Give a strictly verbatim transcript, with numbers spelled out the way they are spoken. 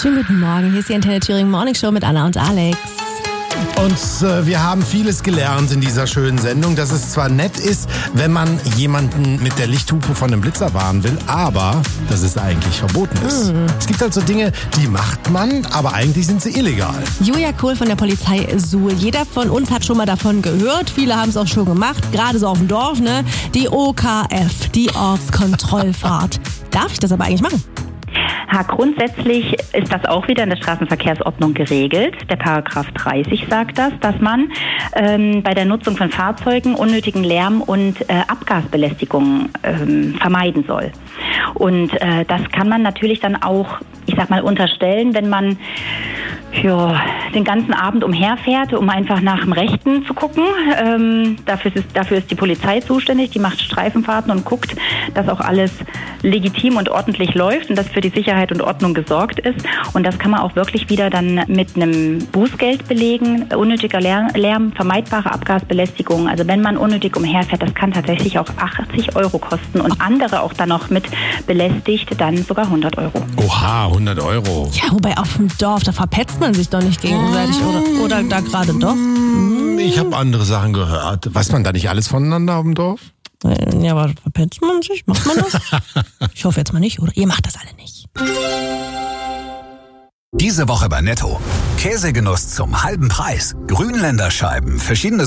Schönen guten Morgen, hier ist die Antenne Thüringen Morning Show mit Anna und Alex. Und äh, wir haben vieles gelernt in dieser schönen Sendung, dass es zwar nett ist, wenn man jemanden mit der Lichthupe von einem Blitzer warnen will, aber dass es eigentlich verboten ist. Mhm. Es gibt halt so Dinge, die macht man, aber eigentlich sind sie illegal. Julia Kohl von der Polizei Suhl. Jeder von uns hat schon mal davon gehört. Viele haben es auch schon gemacht, gerade so auf dem Dorf, ne? Die O K F, die Ortskontrollfahrt. Darf ich das aber eigentlich machen? Ja, grundsätzlich ist das auch wieder in der Straßenverkehrsordnung geregelt. Der Paragraph dreißig sagt das, dass man ähm, bei der Nutzung von Fahrzeugen unnötigen Lärm und äh, Abgasbelästigung ähm, vermeiden soll. Und äh, das kann man natürlich dann auch, ich sag mal, unterstellen, wenn man ja, den ganzen Abend umherfährt, um einfach nach dem Rechten zu gucken. Ähm, dafür, ist, dafür ist die Polizei zuständig, die macht Streifenfahrten und guckt, dass auch alles legitim und ordentlich läuft und dass für die Sicherheit und Ordnung gesorgt ist. Und das kann man auch wirklich wieder dann mit einem Bußgeld belegen. Unnötiger Lärm, Lärm, vermeidbare Abgasbelästigung. Also wenn man unnötig umherfährt, das kann tatsächlich auch achtzig Euro kosten und andere auch dann noch mit belästigt, dann sogar hundert Euro. Oha, hundert Euro. Ja, wobei auf dem Dorf, da verpetzt man sich doch nicht gegenseitig, oder, oder da gerade doch? Ich habe andere Sachen gehört. Weiß man da nicht alles voneinander auf dem Dorf? Ja, aber verpetzt man sich? Macht man das? Ich hoffe jetzt mal nicht, oder? Ihr macht das alle nicht. Diese Woche bei Netto. Käsegenuss zum halben Preis. Grünländerscheiben, verschiedene